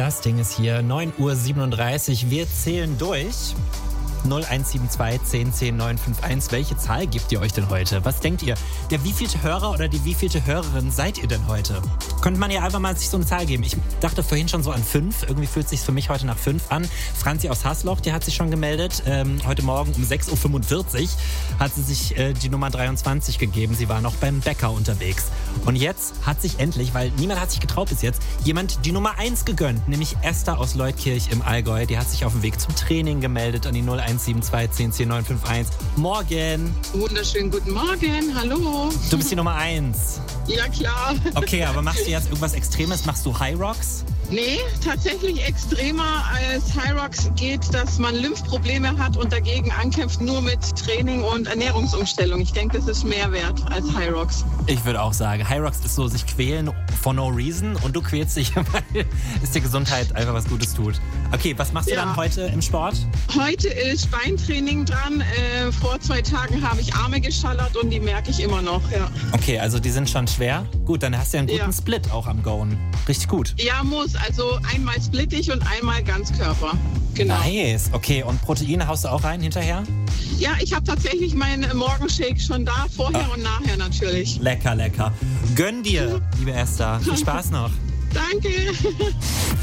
Das Ding ist hier, 9:37 Uhr. Wir zählen durch. 0172 10 10 951. Welche Zahl gebt ihr euch denn heute? Was denkt ihr? Der wievielte Hörer oder die wievielte Hörerin seid ihr denn heute? Könnte man ja einfach mal sich so eine Zahl geben. Ich dachte vorhin schon so an 5. Irgendwie fühlt es sich für mich heute nach 5 an. Franzi aus Haßloch, die hat sich schon gemeldet. Heute Morgen um 6:45 Uhr hat sie sich die Nummer 23 gegeben. Sie war noch beim Bäcker unterwegs. Und jetzt hat sich endlich, weil niemand hat sich getraut bis jetzt, jemand die Nummer 1 gegönnt. Nämlich Esther aus Leutkirch im Allgäu. Die hat sich auf dem Weg zum Training gemeldet an die 0172 10 10 951. Morgen! Wunderschönen guten Morgen, hallo. Du bist die Nummer 1. Ja, klar. Okay, aber machst du jetzt irgendwas Extremes? Machst du High Rocks? Nee, tatsächlich extremer als High Rocks geht, dass man Lymphprobleme hat und dagegen ankämpft nur mit Training und Ernährungsumstellung. Ich denke, das ist mehr wert als High Rocks. Ich würde auch sagen, High Rocks ist so sich quälen for no reason und du quälst dich, weil es dir Gesundheit einfach was Gutes tut. Okay, was machst du dann heute im Sport? Heute ist Beintraining dran. Vor 2 Tagen habe ich Arme geschallert und die merke ich immer noch, ja. Okay, also die sind schon schwer. Gut, dann hast du ja einen guten Split auch am Goen. Richtig gut. Ja, muss. Also einmal splittig und einmal Ganzkörper. Genau. Nice. Okay, und Proteine haust du auch rein hinterher? Ja, ich habe tatsächlich meinen Morgenshake schon da, vorher und nachher natürlich. Lecker, lecker. Gönn dir, liebe Esther. Viel Spaß noch. Danke.